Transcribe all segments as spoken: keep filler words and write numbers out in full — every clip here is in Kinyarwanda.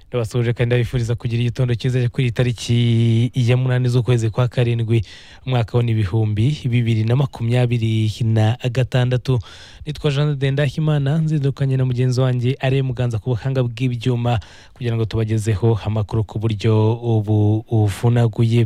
Ndabasoje kandi ndabifuriza kugira igitondo cyiza kuri tariki ya munani z'ukwezi kwa karindwi umwaka wa ibihumbi bibiri na makumyabiri na gatandatu. Nitwa Jean Dendahimana nzindukanye na mugenzi wanjye are muganza ku buhanga bw'ibyuma kugira ngo tubagezeho amakuru ku buryo ubu ufunaguye.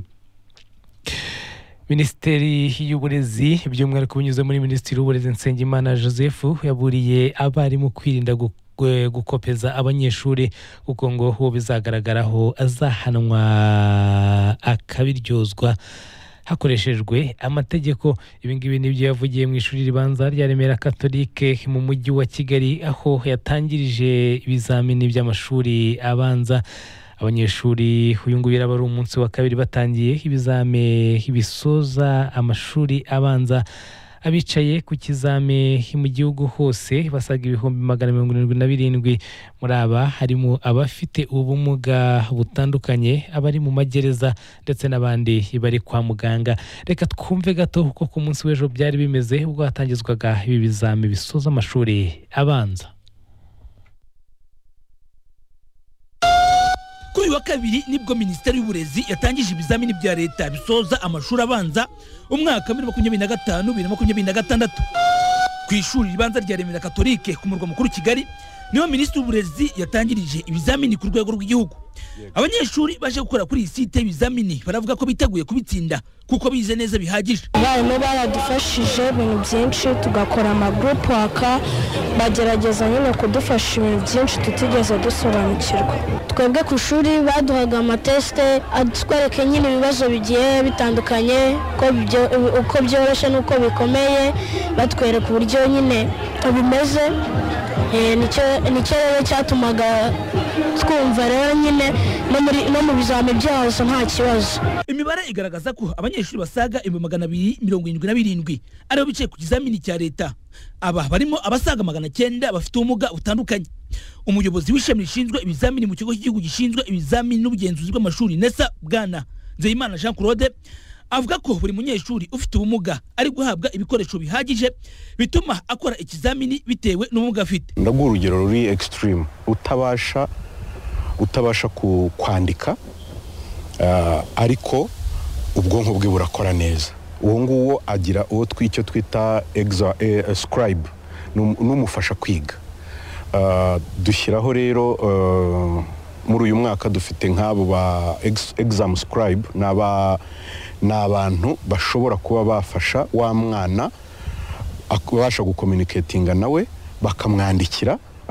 Minisiteri y'uburezi by'umwihariko binyuze muri Minisitiri w'uburezi Nsengimana Joseph yaburiye abarimu kwirinda gukopeza abanyeshuri kuko ngo ho bizagaragaraho azahanwa akabiryozwa hakoreshejwe amategeko. Ibingibi nibyo yavugiye mu ishuri ribanza rya Remera Catholique mu mujyi wa Kigali aho yatangirije ibizamini by'amashuri abanza. Abanyeshuri uyu nguyu yaba ari umunsi wa kabiri batangiye ibizame bisoza amashuri abanza. Abicaye ku kizame mu gihugu hose basaga ibihumbi magana mirongo irindwi na birindwi. Muri aba harimo abafite ubumuga butandukanye, abari mu magereza ndetse n'abandi bari kwa muganga. Reka twumve gato uko ku munsi w'ejo byari bimeze ubwo hatangizwaga ibi bizame bisoza amashuri abanza. Kuri wa kabiri nibwo Minisiteri y'uburezi yatangije ibizamini bya leta bisoza amashuri abanza umwaka wa makumyabiri na gatanu bibiri na makumyabiri na gatandatu ku ishuri ribanza rya Remera Catholique ku murwa mukuru Kigali. Niyo Minisitiri w'uburezi yatangirije ibizamini ku rwego rw'igihugu. Abanyeshuri baje gukora kuri iyi site ibizamini baravuga ko biteguye kubitsinda kuko bize neza bihagije. Abarimu baradufashije ibintu byinshi, tugakora ama group work, bagerageza nyine kudufasha ibintu byinshi tutigeze dusobanukirwa. Twebwe ku ishuri baduhaga amateste atwereka nyine ibibazo bigiye bitandukanye uko byoroshye n'uko bikomeye, batwereka uburyo nyine bimeze. Nicyo rero cyatumaga twumva rero nyine no mu bizame byose nta kibazo. Imibare igaragaza ko abanyeshuri basaga ibihumbi magana abiri mirongo irindwi na birindwi aribo bicaye ku kizamini cya leta. Aba barimo abasaga magana cyenda bafite ubumuga butandukanye. Umuyobozi w'ishami rishinzwe ibizamini mu kigo cy'igihugu gishinzwe ibizamini n'ubugenzuzi bw'amashuri Nesa Bwana Nzeyimana Jean Claude avuga ko buri munyeshuri ufite ubumuga ari guhabwa ibikoresho bihagije bituma akora ikizamini bitewe n'ubumuga afite. Ndaguha urugero ruri extreme, utabasha utabasha kwandika uh, ariko ubwonko bwe burakora neza. Uwo nguwo agira uwo twicyo twita exa eh, scribe n'umufasha kwiga. Uh, dushyiraho rero uh, muri uyu mwaka dufite nk'abo ba ex, exam scribe n'aba n'abantu bashobora kuba bafasha wa mwana akubasha gucommunicatinga nawe bakamwandikira